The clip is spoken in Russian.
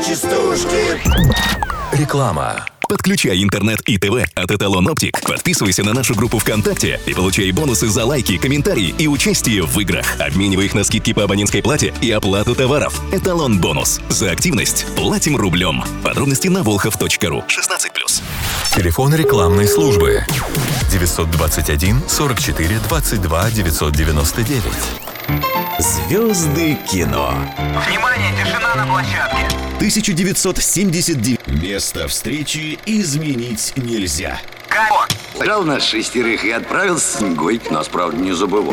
частушки. Реклама. Подключай интернет и ТВ от Эталон Оптик. Подписывайся на нашу группу ВКонтакте и получай бонусы за лайки, комментарии и участие в играх. Обменивай их на скидки по абонентской плате и оплату товаров. Эталон Бонус. За активность платим рублем. Подробности на volhov.ru. 16+. Телефон рекламной службы 921 44 22 999. Звезды кино. Внимание, тишина на площадке. 1979. Место встречи изменить нельзя. Кого? Брал нас 6 и отправился с Снегой. Нас, правда, не забывал.